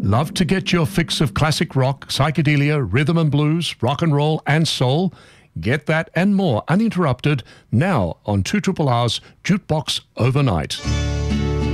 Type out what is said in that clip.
Love to get your fix of classic rock, psychedelia, rhythm and blues, rock and roll and soul? Get that and more uninterrupted now on 2RR's Jukebox Overnight.